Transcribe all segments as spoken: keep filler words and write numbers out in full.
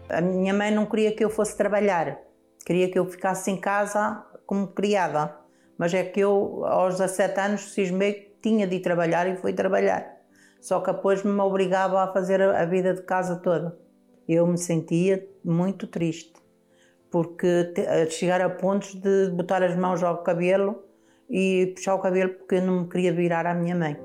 A minha mãe não queria que eu fosse trabalhar, queria que eu ficasse em casa como criada. Mas é que eu, aos dezassete anos, cismei que tinha de ir trabalhar e fui trabalhar. Só que depois me obrigava a fazer a vida de casa toda. Eu me sentia muito triste, porque chegar a pontos de botar as mãos ao cabelo e puxar o cabelo porque eu não me queria virar à minha mãe.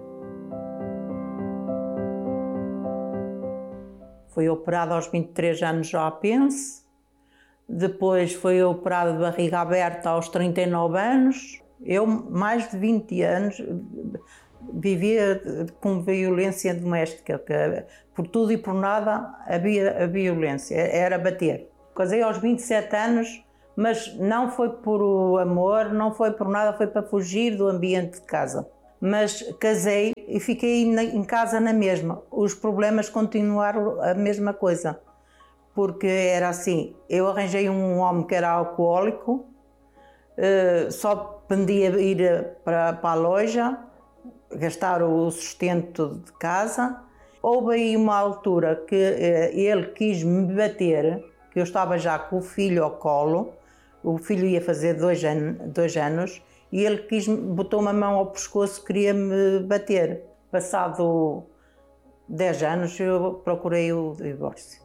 Fui operada aos vinte e três anos ao apêndice, depois fui operada de barriga aberta aos trinta e nove anos. Eu, mais de vinte anos, vivia com violência doméstica, que por tudo e por nada havia a violência, era bater. Casei aos vinte e sete anos, mas não foi por amor, não foi por nada, foi para fugir do ambiente de casa. Mas casei e fiquei em casa na mesma. Os problemas continuaram a mesma coisa, porque era assim, eu arranjei um homem que era alcoólico, só pendia ir para, para a loja, gastar o sustento de casa. Houve aí uma altura que ele quis me bater, que eu estava já com o filho ao colo, o filho ia fazer dois anos, dois anos e ele quis, botou uma mão ao pescoço, queria me bater. Passado dez anos eu procurei o divórcio.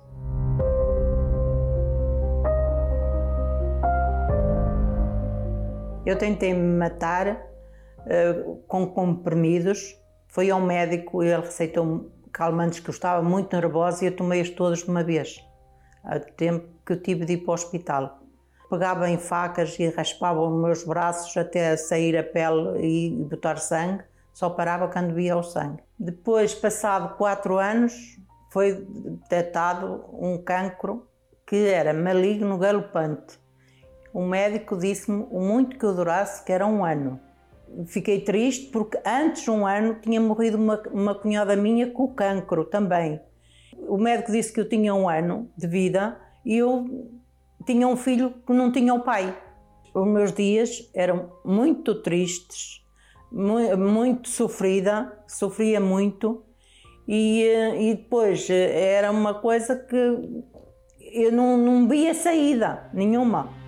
Eu tentei me matar uh, com comprimidos, fui ao médico e ele receitou-me calmantes que eu estava muito nervosa e eu tomei-os todos de uma vez, a tempo que eu tive de ir para o hospital. Pegava em facas e raspava os meus braços até sair a pele e botar sangue, só parava quando via o sangue. Depois, passado quatro anos, foi detectado um cancro que era maligno galopante. O médico disse-me o muito que eu durasse, que era um ano. Fiquei triste porque antes de um ano tinha morrido uma, uma cunhada minha com cancro também. O médico disse que eu tinha um ano de vida e eu tinha um filho que não tinha o pai. Os meus dias eram muito tristes, muito, muito sofrida, sofria muito e, e depois era uma coisa que eu não, não via saída nenhuma.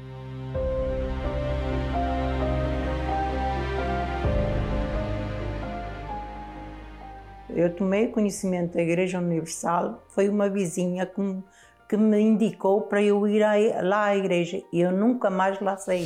Eu tomei conhecimento da Igreja Universal, foi uma vizinha que me, que me indicou para eu ir a, lá à igreja e eu nunca mais lá saí.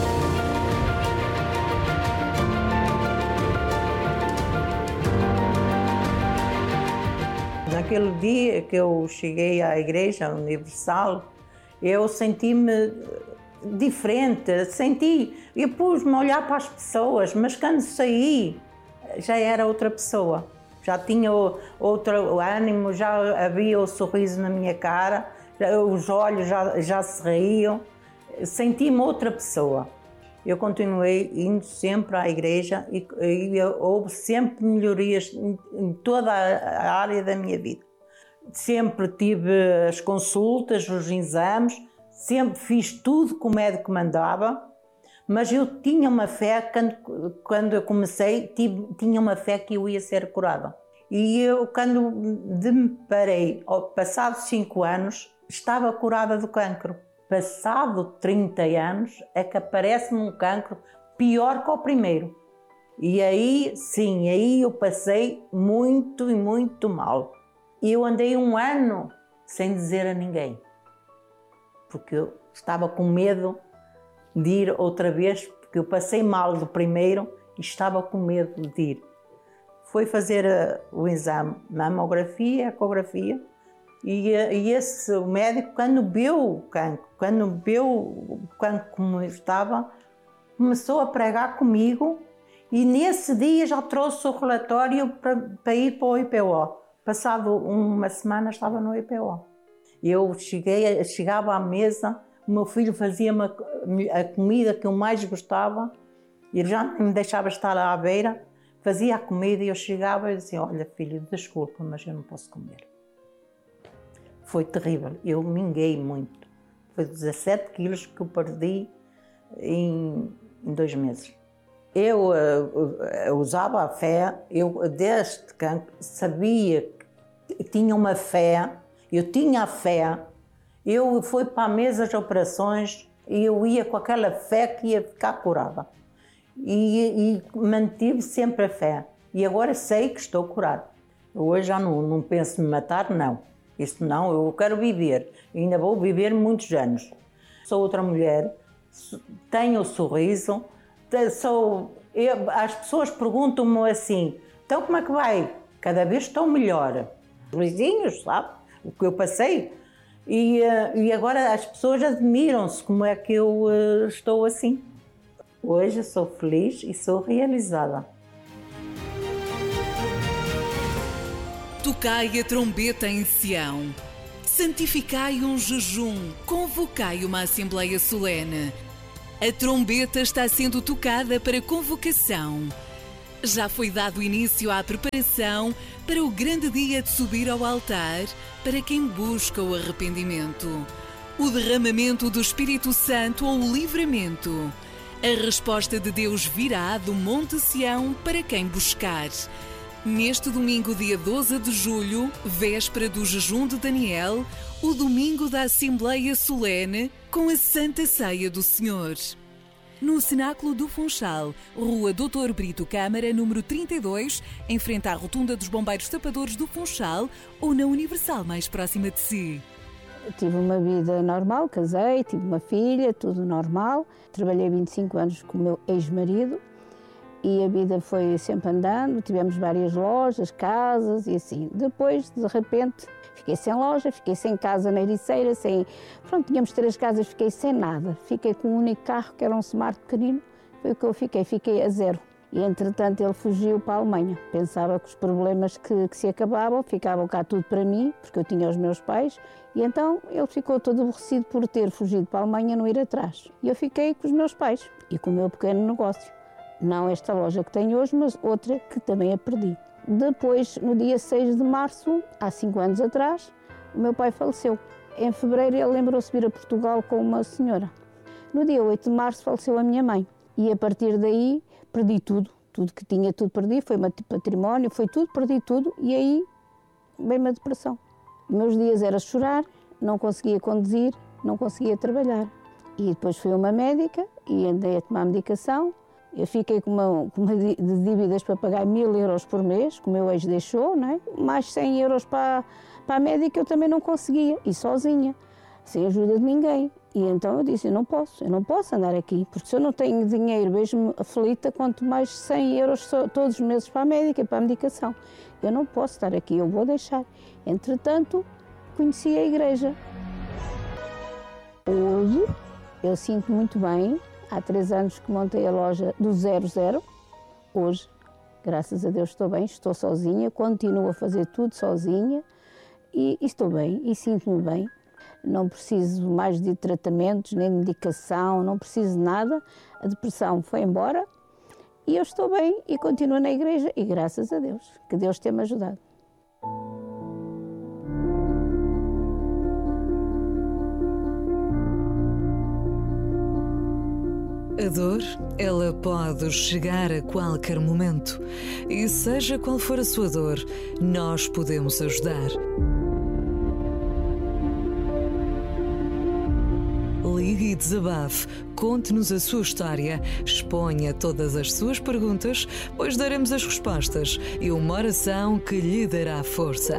Naquele dia que eu cheguei à Igreja Universal, eu senti-me diferente, senti, eu pus-me a olhar para as pessoas, mas quando saí já era outra pessoa. Já tinha outro ânimo, já havia o sorriso na minha cara, os olhos já, já se riam, senti-me outra pessoa. Eu continuei indo sempre à igreja e, e houve sempre melhorias em, em toda a área da minha vida. Sempre tive as consultas, os exames, sempre fiz tudo que o médico mandava, mas eu tinha uma fé, quando, quando eu comecei, tive, tinha uma fé que eu ia ser curada. E eu, quando me parei, passados cinco anos, estava curada do cancro. Passado trinta anos, é que aparece-me um cancro pior que o primeiro. E aí, sim, aí eu passei muito e muito mal. E eu andei um ano sem dizer a ninguém, porque eu estava com medo de ir outra vez, porque eu passei mal do primeiro e estava com medo de ir. Fui fazer o exame, mamografia, ecografia, e, e esse médico, quando viu o cancro, quando viu o cancro como eu estava, começou a pregar comigo e nesse dia já trouxe o relatório para, para ir para o I P O. Passado uma semana estava no I P O. Eu cheguei, chegava à mesa, o meu filho fazia-me a comida que eu mais gostava, ele já não me deixava estar à beira, fazia a comida e eu chegava e dizia, olha filho, desculpa, mas eu não posso comer. Foi terrível, eu minguei muito. Foi dezassete quilos que eu perdi em, em dois meses. Eu uh, usava a fé, eu deste cancro sabia que tinha uma fé, eu tinha a fé, Eu fui para a mesa de operações e eu ia com aquela fé que ia ficar curada. E, e mantive sempre a fé. E agora sei que estou curada. Hoje já não, não penso em me matar, não. Isso não, eu quero viver. E ainda vou viver muitos anos. Sou outra mulher, tenho o sorriso, sou... Eu, as pessoas perguntam-me assim, então como é que vai? Cada vez estou melhor. Os vizinhos, sabe? O que eu passei. E, e agora as pessoas admiram-se como é que eu uh, estou assim. Hoje sou feliz e sou realizada. Tocai a trombeta em Sião. Santificai um jejum. Convocai uma assembleia solene. A trombeta está sendo tocada para convocação. Já foi dado início à preparação para o grande dia de subir ao altar para quem busca o arrependimento, o derramamento do Espírito Santo ou o livramento. A resposta de Deus virá do Monte Sião para quem buscar. Neste domingo, dia doze de julho, véspera do jejum de Daniel, o domingo da Assembleia Solene com a Santa Ceia do Senhor. No Cenáculo do Funchal, Rua doutor Brito Câmara, número trinta e dois, em frente à Rotunda dos Bombeiros Tapadores do Funchal, ou na Universal mais próxima de si. Tive uma vida normal, casei, tive uma filha, tudo normal. Trabalhei vinte e cinco anos com o meu ex-marido e a vida foi sempre andando. Tivemos várias lojas, casas e assim. Depois, de repente, fiquei sem loja, fiquei sem casa na Ericeira, sem... Pronto, tínhamos três casas, fiquei sem nada. Fiquei com um único carro, que era um Smart pequenino, foi o que eu fiquei, fiquei a zero. E, entretanto, ele fugiu para a Alemanha. Pensava que os problemas que, que se acabavam, ficavam cá tudo para mim, porque eu tinha os meus pais. E então ele ficou todo aborrecido por ter fugido para a Alemanha e não ir atrás. E eu fiquei com os meus pais e com o meu pequeno negócio. Não esta loja que tenho hoje, mas outra que também a perdi. Depois, no dia seis de março, há cinco anos atrás, o meu pai faleceu. Em fevereiro ele lembrou-se de vir a Portugal com uma senhora. No dia oito de março faleceu a minha mãe. E a partir daí perdi tudo. Tudo que tinha, tudo perdi. Foi meu património, foi tudo, perdi tudo. E aí veio-me a depressão. Meus dias era chorar, não conseguia conduzir, não conseguia trabalhar. E depois fui a uma médica e andei a tomar medicação. Eu fiquei com uma, com uma de dívidas para pagar mil euros por mês, que o meu ex deixou, não é? Mais cem euros para, para a médica eu também não conseguia, e sozinha, sem ajuda de ninguém. E então eu disse, eu não posso, eu não posso andar aqui, porque se eu não tenho dinheiro, vejo-me aflita, quanto mais cem euros todos os meses para a médica, para a medicação. Eu não posso estar aqui, eu vou deixar. Entretanto, conheci a igreja. Hoje eu sinto muito bem. Há três anos que montei a loja do zero zero. Hoje, graças a Deus, estou bem, estou sozinha, continuo a fazer tudo sozinha e, e estou bem e sinto-me bem. Não preciso mais de tratamentos, nem de medicação, não preciso de nada. A depressão foi embora e eu estou bem e continuo na igreja e graças a Deus, que Deus tem-me ajudado. A dor, ela pode chegar a qualquer momento. E seja qual for a sua dor, nós podemos ajudar. Ligue e desabafe, conte-nos a sua história, exponha todas as suas perguntas, pois daremos as respostas e uma oração que lhe dará força.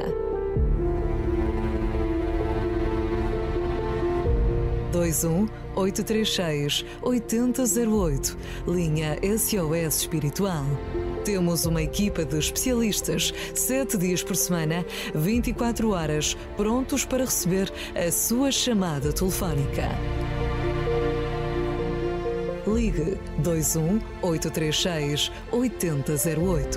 dois um oito três seis oito zero zero oito, linha S O S Espiritual. Temos uma equipa de especialistas, sete dias por semana, vinte e quatro horas, prontos para receber a sua chamada telefónica. Ligue dois um oito três seis oito zero zero oito.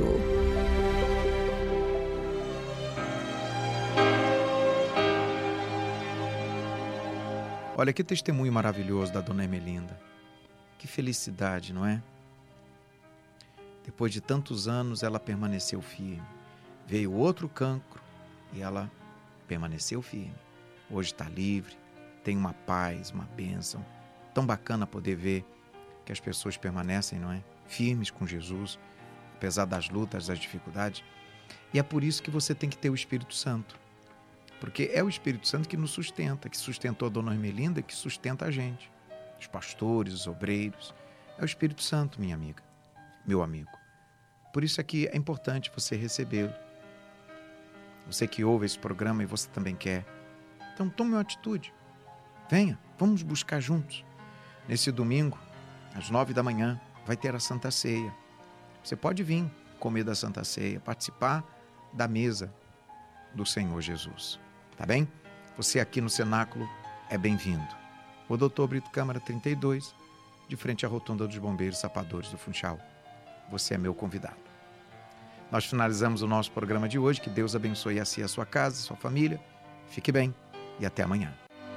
Olha que testemunho maravilhoso da dona Emelinda. Que felicidade, não é? Depois de tantos anos, ela permaneceu firme. Veio outro cancro e ela permaneceu firme. Hoje está livre, tem uma paz, uma bênção. Tão bacana poder ver que as pessoas permanecem, não é? Firmes com Jesus, apesar das lutas, das dificuldades. E é por isso que você tem que ter o Espírito Santo. Porque é o Espírito Santo que nos sustenta, que sustentou a Dona Ermelinda, que sustenta a gente. Os pastores, os obreiros. É o Espírito Santo, minha amiga, meu amigo. Por isso é que é importante você recebê-lo. Você que ouve esse programa e você também quer. Então tome uma atitude. Venha, vamos buscar juntos. Nesse domingo, às nove da manhã, vai ter a Santa Ceia. Você pode vir comer da Santa Ceia, participar da mesa do Senhor Jesus. Tá bem? Você aqui no cenáculo é bem-vindo. O doutor Brito Câmara trinta e dois, de frente à rotunda dos Bombeiros Sapadores do Funchal. Você é meu convidado. Nós finalizamos o nosso programa de hoje. Que Deus abençoe a si, a sua casa, a sua família. Fique bem e até amanhã.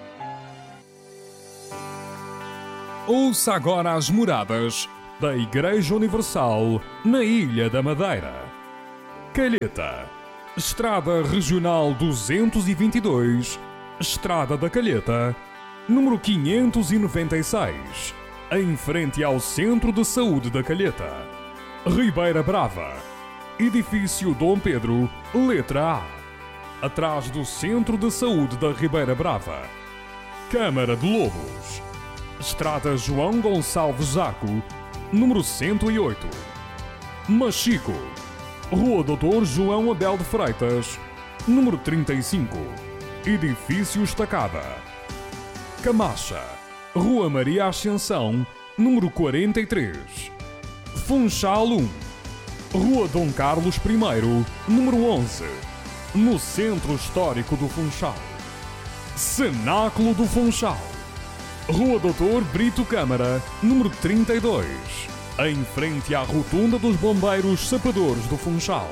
Ouça agora as moradas da Igreja Universal na Ilha da Madeira. Calheta, Estrada Regional duzentos e vinte e dois, Estrada da Calheta, número quinhentos e noventa e seis, em frente ao Centro de Saúde da Calheta. Ribeira Brava, Edifício Dom Pedro, letra A, atrás do Centro de Saúde da Ribeira Brava. Câmara de Lobos, Estrada João Gonçalves Zaco, número cento e oito. Machico, Rua doutor João Abel de Freitas, número trinta e cinco, Edifício Estacada. Camacha, Rua Maria Ascensão, número quarenta e três. Funchal um, Rua Dom Carlos I, número onze, no Centro Histórico do Funchal. Cenáculo do Funchal, Rua doutor Brito Câmara, número trinta e dois, em frente à Rotunda dos Bombeiros Sapadores do Funchal.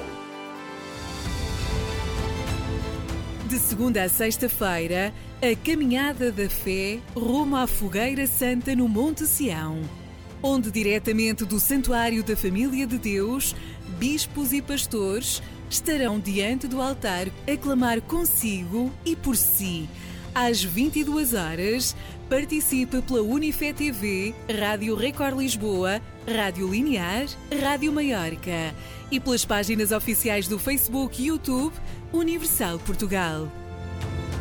De segunda a sexta-feira, a Caminhada da Fé rumo à Fogueira Santa no Monte Sião, onde diretamente do Santuário da Família de Deus, bispos e pastores estarão diante do altar a clamar consigo e por si. Às vinte e duas horas, participe pela Unifé T V, Rádio Record Lisboa, Rádio Linear, Rádio Maiorca e pelas páginas oficiais do Facebook e YouTube Universal Portugal.